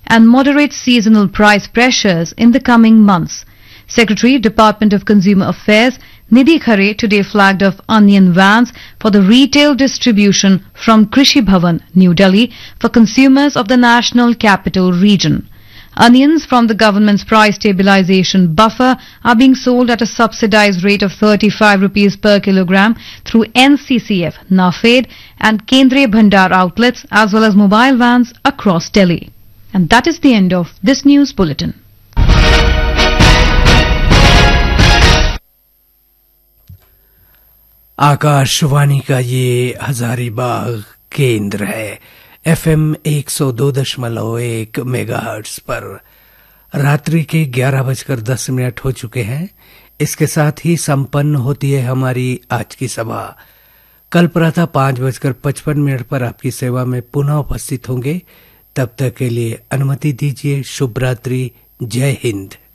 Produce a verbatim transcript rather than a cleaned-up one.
and moderate seasonal price pressures in the coming months. Secretary, Department of Consumer Affairs, Nidhi Khare today flagged off onion vans for the retail distribution from Krishi Bhavan, New Delhi, for consumers of the National Capital Region. Onions from the government's price stabilization buffer are being sold at a subsidized rate of thirty-five rupees per kilogram through N C C F, NAFED and Kendriya Bhandar outlets as well as mobile vans across Delhi. And that is the end of this news bulletin. Akashvani का ये हजारीबाग केंद्र है FM एक सौ दो दशमलव एक megahertz पर। रात्रि के ग्यारह बजकर दस मिनट हो चुके हैं। इसके साथ ही संपन्न होती है हमारी आज की सभा। कल प्रातः पांच बजकर पचपन मिनट पर आपकी सेवा में पुनः उपस्थित होंगे। तब तक के लिए अनुमति दीजिए। शुभ रात्रि। जय हिंद।